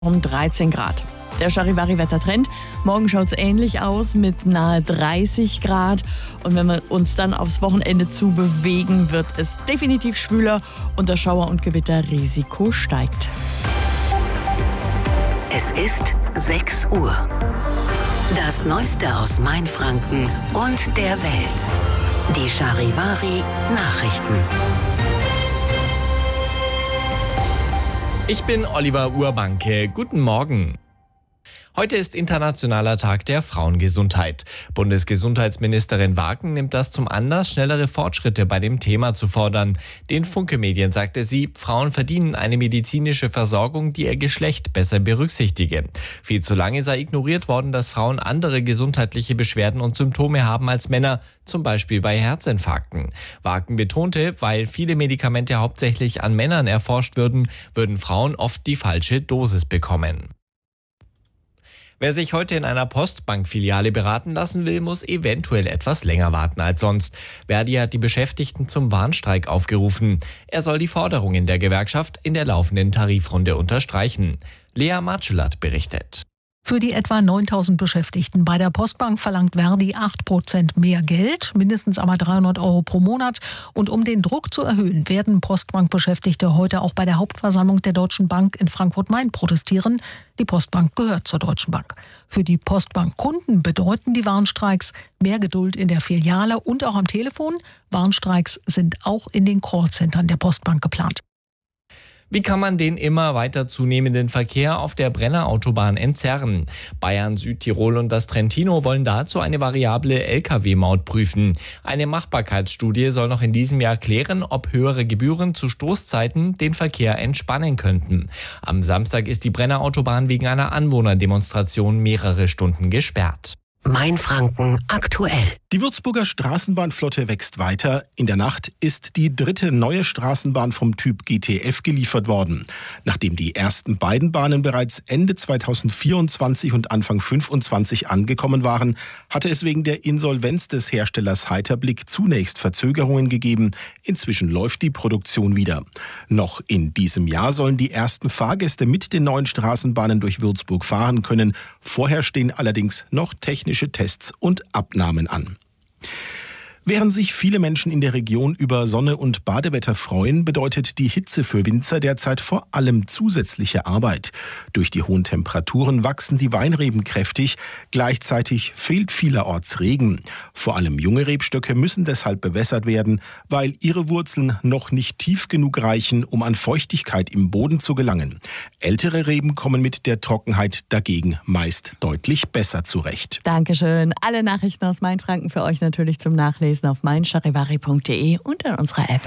um 13 Grad. Der Charivari-Wettertrend. Morgen schaut es ähnlich aus mit nahe 30 Grad. Und wenn wir uns dann aufs Wochenende zu bewegen, wird es definitiv schwüler und das Schauer- und Gewitterrisiko steigt. Es ist 6 Uhr. Das Neueste aus Mainfranken und der Welt. Die Charivari-Nachrichten. Ich bin Oliver Urbanke. Guten Morgen. Heute ist Internationaler Tag der Frauengesundheit. Bundesgesundheitsministerin Wagen nimmt das zum Anlass, schnellere Fortschritte bei dem Thema zu fordern. Den Funke-Medien sagte sie, Frauen verdienen eine medizinische Versorgung, die ihr Geschlecht besser berücksichtige. Viel zu lange sei ignoriert worden, dass Frauen andere gesundheitliche Beschwerden und Symptome haben als Männer, zum Beispiel bei Herzinfarkten. Wagen betonte, weil viele Medikamente hauptsächlich an Männern erforscht würden Frauen oft die falsche Dosis bekommen. Wer sich heute in einer Postbankfiliale beraten lassen will, muss eventuell etwas länger warten als sonst. Verdi hat die Beschäftigten zum Warnstreik aufgerufen. Er soll die Forderungen der Gewerkschaft in der laufenden Tarifrunde unterstreichen. Lea Marcellat berichtet. Für die etwa 9.000 Beschäftigten bei der Postbank verlangt Verdi 8% mehr Geld, mindestens aber 300 € pro Monat. Und um den Druck zu erhöhen, werden Postbank-Beschäftigte heute auch bei der Hauptversammlung der Deutschen Bank in Frankfurt-Main protestieren. Die Postbank gehört zur Deutschen Bank. Für die Postbank-Kunden bedeuten die Warnstreiks mehr Geduld in der Filiale und auch am Telefon. Warnstreiks sind auch in den Callcentern der Postbank geplant. Wie kann man den immer weiter zunehmenden Verkehr auf der Brennerautobahn entzerren? Bayern, Südtirol und das Trentino wollen dazu eine variable Lkw-Maut prüfen. Eine Machbarkeitsstudie soll noch in diesem Jahr klären, ob höhere Gebühren zu Stoßzeiten den Verkehr entspannen könnten. Am Samstag ist die Brennerautobahn wegen einer Anwohnerdemonstration mehrere Stunden gesperrt. Mainfranken aktuell. Die Würzburger Straßenbahnflotte wächst weiter. In der Nacht ist die dritte neue Straßenbahn vom Typ GTF geliefert worden. Nachdem die ersten beiden Bahnen bereits Ende 2024 und Anfang 2025 angekommen waren, hatte es wegen der Insolvenz des Herstellers Heiterblick zunächst Verzögerungen gegeben. Inzwischen läuft die Produktion wieder. Noch in diesem Jahr sollen die ersten Fahrgäste mit den neuen Straßenbahnen durch Würzburg fahren können. Vorher stehen allerdings noch technische Tests und Abnahmen an. Während sich viele Menschen in der Region über Sonne und Badewetter freuen, bedeutet die Hitze für Winzer derzeit vor allem zusätzliche Arbeit. Durch die hohen Temperaturen wachsen die Weinreben kräftig, gleichzeitig fehlt vielerorts Regen. Vor allem junge Rebstöcke müssen deshalb bewässert werden, weil ihre Wurzeln noch nicht tief genug reichen, um an Feuchtigkeit im Boden zu gelangen. Ältere Reben kommen mit der Trockenheit dagegen meist deutlich besser zurecht. Dankeschön. Alle Nachrichten aus Mainfranken für euch natürlich zum Nachlesen auf meincharivari.de und in unserer App.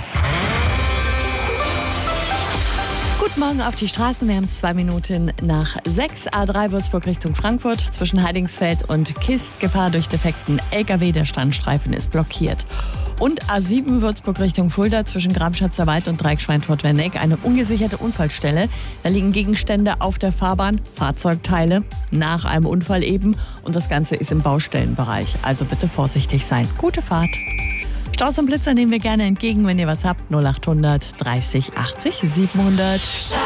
Guten Morgen auf die Straßen. Wir haben 2 Minuten nach 6. A3 Würzburg Richtung Frankfurt. Zwischen Heidingsfeld und Kist Gefahr durch defekten LKW. Der Standstreifen ist blockiert. Und A7 Würzburg Richtung Fulda zwischen Gramschatzer Wald und Dreieck Schweinfurt-Werneck eine ungesicherte Unfallstelle. Da liegen Gegenstände auf der Fahrbahn, Fahrzeugteile nach einem Unfall eben. Und das Ganze ist im Baustellenbereich. Also bitte vorsichtig sein. Gute Fahrt. Staus und Blitzer nehmen wir gerne entgegen, wenn ihr was habt. 0800 30 80 700.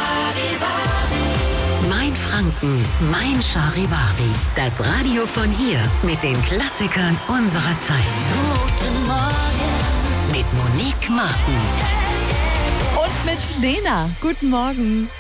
Mainfranken, Mein Charivari. Das Radio von hier mit den Klassikern unserer Zeit. Guten Morgen. Mit Monique Martin. Und mit Lena. Guten Morgen.